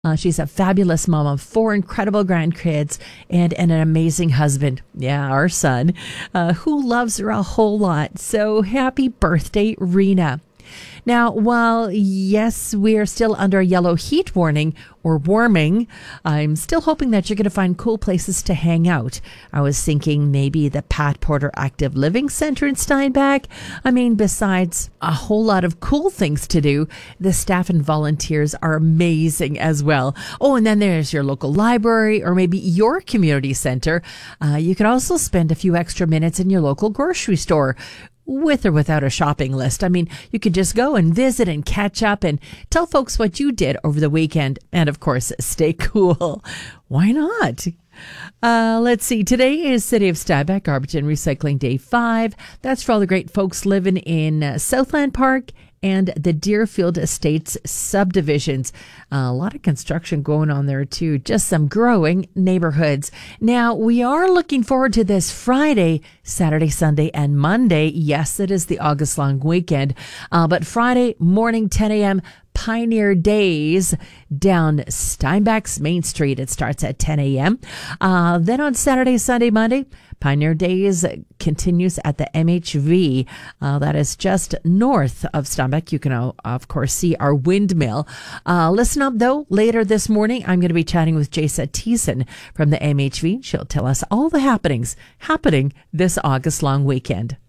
She's a fabulous mom of four incredible grandkids and an amazing husband. Yeah, our son, who loves her a whole lot. So happy birthday, Rena. Now, while yes, we are still under a yellow heat warning or warming, I'm still hoping that you're going to find cool places to hang out. I was thinking maybe the Pat Porter Active Living Center in Steinbach. I mean, besides a whole lot of cool things to do, the staff and volunteers are amazing as well. Oh, and then there's your local library or maybe your community center. You could also spend a few extra minutes in your local grocery store, with or without a shopping list. I mean, you could just go and visit and catch up and tell folks what you did over the weekend. And of course, stay cool. Why not? Let's see. Today is City of Steinbach Garbage and Recycling Day 5. That's for all the great folks living in Southland Park and the Deerfield Estates subdivisions. A lot of construction going on there too. Just some growing neighborhoods. Now, we are looking forward to this Friday, Saturday, Sunday, and Monday. Yes, it is the August long weekend. But Friday morning, 10 a.m., Pioneer Days down Steinbach's Main Street. It starts at 10 a.m. Then on Saturday, Sunday, Monday, Pioneer Days continues at the MHV. That is just north of Steinbach. You can, of course, see our windmill. Listen up, though. Later this morning, I'm going to be chatting with Jasa Thiessen from the MHV. She'll tell us all the happenings happening this August long weekend.